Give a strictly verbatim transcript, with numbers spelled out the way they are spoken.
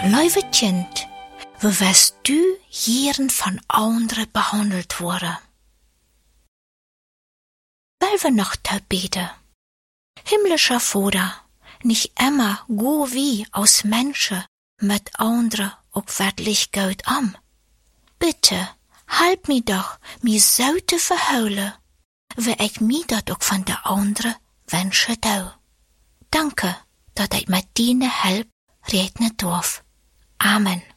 Lieve kind, wie wirst du hierin von anderen behandelt worden? Weil wir noch beten. Himmlischer Vater, nicht immer go wie aus Menschen mit anderen auch wirklich gut am. Bitte, halb mi doch, mi so zu verheulen, wie ich mi dat auch von der anderen wünsche dau. Danke, dat ich mit deiner Hilfe rednen darf. Amen.